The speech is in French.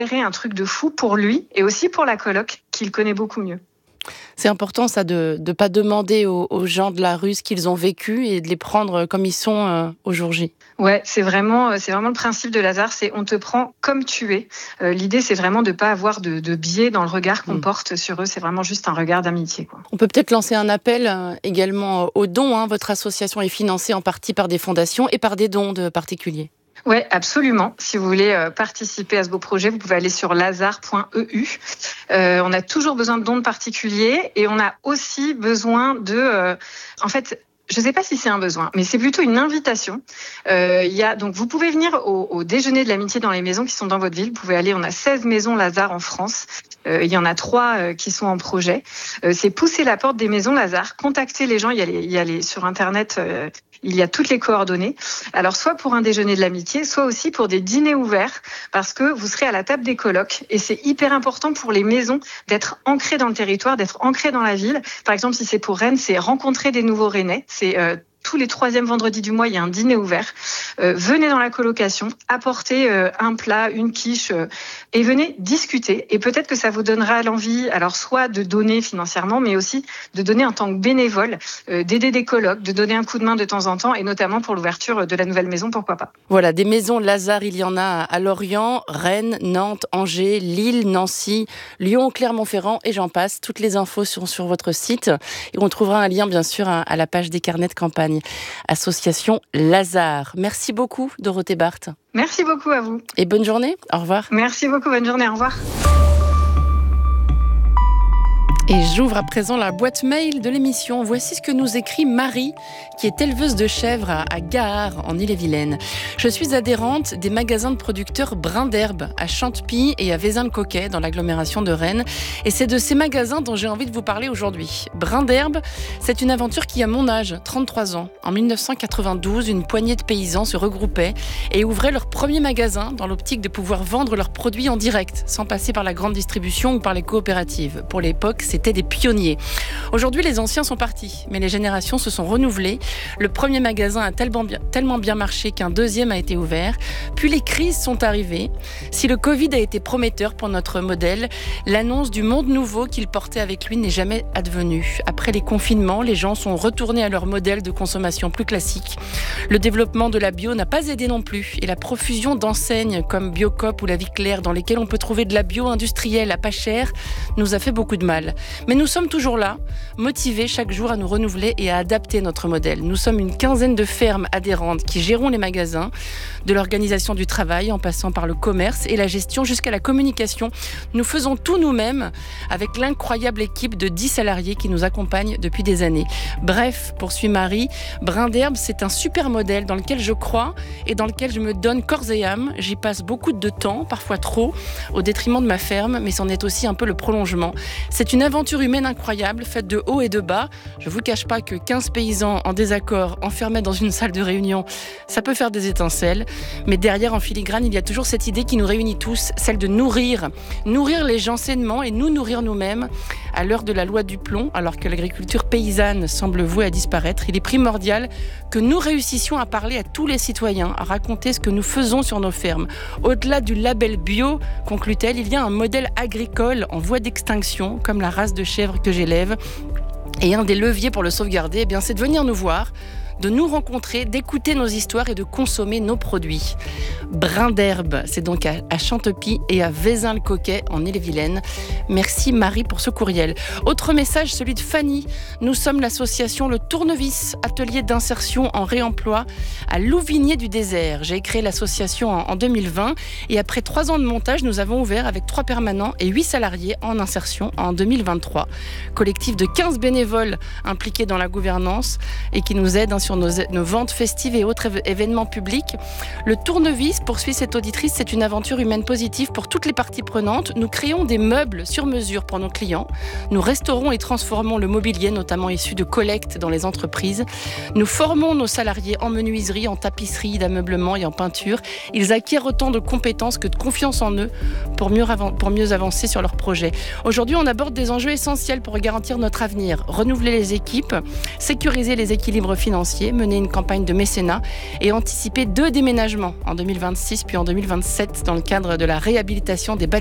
un truc de fou pour lui et aussi pour la coloc qu'il connaît beaucoup mieux. C'est important ça de ne pas demander aux gens de la rue ce qu'ils ont vécu et de les prendre comme ils sont au jour J. Ouais, c'est vraiment le principe de Lazare, c'est on te prend comme tu es. L'idée, c'est vraiment de ne pas avoir de biais dans le regard qu'on porte sur eux. C'est vraiment juste un regard d'amitié, quoi. On peut peut-être lancer un appel également aux dons. Votre association est financée en partie par des fondations et par des dons de particuliers. Oui, absolument. Si vous voulez participer à ce beau projet, vous pouvez aller sur lazare.eu. On a toujours besoin de dons de particuliers et on a aussi besoin de... je ne sais pas si c'est un besoin, mais c'est plutôt une invitation. Donc vous pouvez venir au déjeuner de l'amitié dans les maisons qui sont dans votre ville. Vous pouvez aller, on a 16 maisons Lazare en France. Il y en a 3 qui sont en projet. C'est pousser la porte des maisons Lazare, contacter les gens. Il y a sur Internet, il y a toutes les coordonnées. Alors soit pour un déjeuner de l'amitié, soit aussi pour des dîners ouverts, parce que vous serez à la table des colocs. Et c'est hyper important pour les maisons d'être ancrées dans le territoire, d'être ancrées dans la ville. Par exemple, si c'est pour Rennes, c'est rencontrer des nouveaux Rennais. C'est tous les 3e vendredis du mois, il y a un dîner ouvert. Venez dans la colocation, apportez un plat, une quiche, et venez discuter. Et peut-être que ça vous donnera l'envie, alors soit de donner financièrement, mais aussi de donner en tant que bénévole, d'aider des colocs, de donner un coup de main de temps en temps, et notamment pour l'ouverture de la nouvelle maison, pourquoi pas. Voilà, des maisons Lazare, il y en a à Lorient, Rennes, Nantes, Angers, Lille, Nancy, Lyon, Clermont-Ferrand, et j'en passe. Toutes les infos sont sur votre site. Et on trouvera un lien, bien sûr, à la page des carnets de campagne. Association Lazare. Merci beaucoup, Dorothée Barthes. Merci beaucoup à vous. Et bonne journée. Au revoir. Merci beaucoup. Bonne journée. Au revoir. Et j'ouvre à présent la boîte mail de l'émission. Voici ce que nous écrit Marie, qui est éleveuse de chèvres à Gare, en Ille-et-Vilaine. Je suis adhérente des magasins de producteurs Brin d'Herbe à Chantepie et à Vezin-le-Coquet, dans l'agglomération de Rennes. Et c'est de ces magasins dont j'ai envie de vous parler aujourd'hui. Brin d'Herbe, c'est une aventure qui a mon âge, 33 ans. En 1992, une poignée de paysans se regroupaient et ouvraient leur premier magasin dans l'optique de pouvoir vendre leurs produits en direct, sans passer par la grande distribution ou par les coopératives. Pour l'époque, c'était des pionniers. Aujourd'hui, les anciens sont partis, mais les générations se sont renouvelées. Le premier magasin a tellement bien marché qu'un deuxième a été ouvert. Puis les crises sont arrivées. Si le Covid a été prometteur pour notre modèle, l'annonce du monde nouveau qu'il portait avec lui n'est jamais advenue. Après les confinements, les gens sont retournés à leur modèle de consommation plus classique. Le développement de la bio n'a pas aidé non plus. Et la profusion d'enseignes comme Biocoop ou La Vie Claire, dans lesquelles on peut trouver de la bio industrielle à pas cher, nous a fait beaucoup de mal. Mais nous sommes toujours là, motivés chaque jour à nous renouveler et à adapter notre modèle. Nous sommes une quinzaine de fermes adhérentes qui gérons les magasins, de l'organisation du travail en passant par le commerce et la gestion jusqu'à la communication. Nous faisons tout nous-mêmes avec l'incroyable équipe de 10 salariés qui nous accompagnent depuis des années. Bref, poursuit Marie, Brin d'Herbe, c'est un super modèle dans lequel je crois et dans lequel je me donne corps et âme. J'y passe beaucoup de temps, parfois trop, au détriment de ma ferme, mais c'en est aussi un peu le prolongement. C'est une aventure humaine incroyable, faite de haut et de bas. Je ne vous cache pas que 15 paysans en désaccord, enfermés dans une salle de réunion, ça peut faire des étincelles. Mais derrière, en filigrane, il y a toujours cette idée qui nous réunit tous, celle de nourrir les gens sainement et nous nourrir nous-mêmes. À l'heure de la loi du plomb, alors que l'agriculture paysanne semble vouée à disparaître, il est primordial que nous réussissions à parler à tous les citoyens, à raconter ce que nous faisons sur nos fermes. Au-delà du label bio, conclut-elle, il y a un modèle agricole en voie d'extinction, comme la race de chèvres que j'élève. Et un des leviers pour le sauvegarder, c'est de venir nous voir, de nous rencontrer, d'écouter nos histoires et de consommer nos produits. Brin d'Herbe, c'est donc à Chantepie et à Vezin-le-Coquet en Ille-et-Vilaine. Merci Marie pour ce courriel. Autre message, celui de Fanny. Nous sommes l'association Le Tournevis, atelier d'insertion en réemploi à Louvigné du Désert. J'ai créé l'association en 2020 et après 3 ans de montage, nous avons ouvert avec 3 permanents et 8 salariés en insertion en 2023. Collectif de 15 bénévoles impliqués dans la gouvernance et qui nous aident sur nos ventes festives et autres événements publics. Le Tournevis, poursuit cette auditrice, c'est une aventure humaine positive pour toutes les parties prenantes. Nous créons des meubles sur mesure pour nos clients. Nous restaurons et transformons le mobilier, notamment issu de collectes dans les entreprises. Nous formons nos salariés en menuiserie, en tapisserie, d'ameublement et en peinture. Ils acquièrent autant de compétences que de confiance en eux pour mieux avancer sur leurs projets. Aujourd'hui, on aborde des enjeux essentiels pour garantir notre avenir. Renouveler les équipes, sécuriser les équilibres financiers financier, mener une campagne de mécénat et anticiper 2 déménagements en 2026 puis en 2027 dans le cadre de la réhabilitation des bâtiments